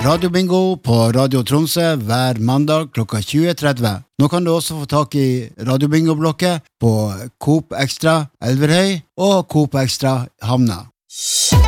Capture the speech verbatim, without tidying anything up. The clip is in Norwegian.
Radiobingo på Radio Tromsø hver mandag klokka tjue tretti. Nå kan du også få tak i Radiobingo-blokket på Coop Extra Elverhøy og Coop Extra Hamna.